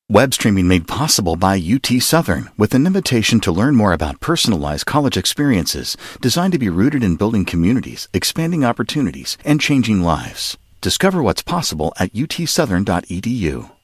Web streaming made possible by UT Southern with an invitation to learn more about personalized college experiences designed to be rooted in building communities, expanding opportunities, and changing lives. Discover what's possible at utsouthern.edu.